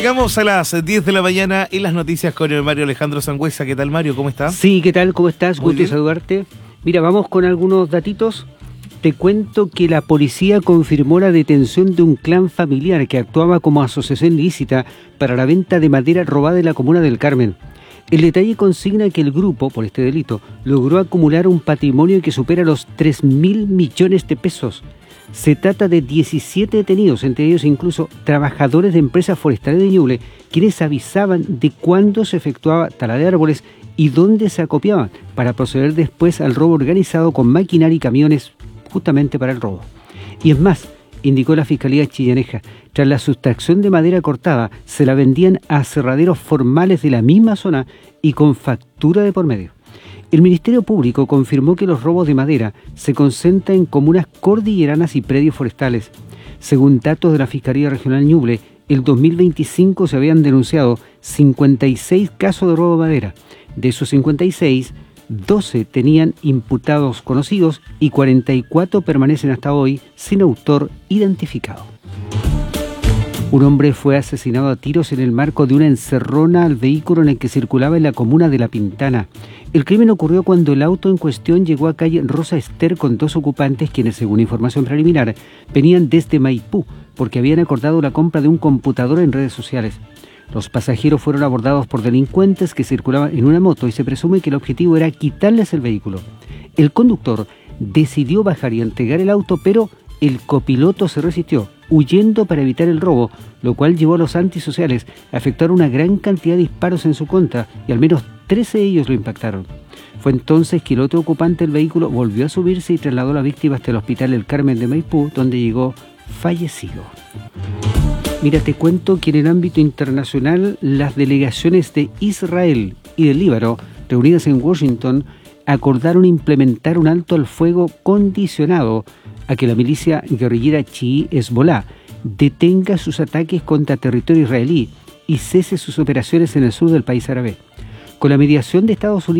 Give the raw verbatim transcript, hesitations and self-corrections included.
Llegamos a las diez de la mañana y las noticias con el Mario Alejandro Sangüesa. ¿Qué tal, Mario? ¿Cómo estás? Sí, ¿qué tal? ¿Cómo estás? Muy Gusto bien. saludarte. Mira, vamos con algunos datitos. Te cuento que la policía confirmó la detención de un clan familiar que actuaba como asociación ilícita para la venta de madera robada en la comuna del Carmen. El detalle consigna que el grupo, por este delito, logró acumular un patrimonio que supera los tres mil millones de pesos. Se trata de diecisiete detenidos, entre ellos incluso trabajadores de empresas forestales de Ñuble, quienes avisaban de cuándo se efectuaba tala de árboles y dónde se acopiaban, para proceder después al robo organizado con maquinaria y camiones justamente para el robo. Y es más, indicó la Fiscalía Chillaneja, tras la sustracción de madera cortada, se la vendían a aserraderos formales de la misma zona y con factura de por medio. El Ministerio Público confirmó que los robos de madera se concentran en comunas cordilleranas y predios forestales. Según datos de la Fiscalía Regional Ñuble, el dos mil veinticinco se habían denunciado cincuenta y seis casos de robo de madera. De esos cincuenta y seis, doce tenían imputados conocidos y cuarenta y cuatro permanecen hasta hoy sin autor identificado. Un hombre fue asesinado a tiros en el marco de una encerrona al vehículo en el que circulaba en la comuna de La Pintana. El crimen ocurrió cuando el auto en cuestión llegó a calle Rosa Ester con dos ocupantes quienes, según información preliminar, venían desde Maipú porque habían acordado la compra de un computador en redes sociales. Los pasajeros fueron abordados por delincuentes que circulaban en una moto y se presume que el objetivo era quitarles el vehículo. El conductor decidió bajar y entregar el auto, pero el copiloto se resistió, huyendo para evitar el robo, lo cual llevó a los antisociales a efectuar una gran cantidad de disparos en su contra y al menos trece de ellos lo impactaron. Fue entonces que el otro ocupante del vehículo volvió a subirse y trasladó a la víctima hasta el hospital El Carmen de Maipú, donde llegó fallecido. Mira, te cuento que en el ámbito internacional las delegaciones de Israel y del Líbano, reunidas en Washington, acordaron implementar un alto al fuego condicionado a que la milicia guerrillera chií Hezbolá detenga sus ataques contra territorio israelí y cese sus operaciones en el sur del país árabe. Con la mediación de Estados Unidos,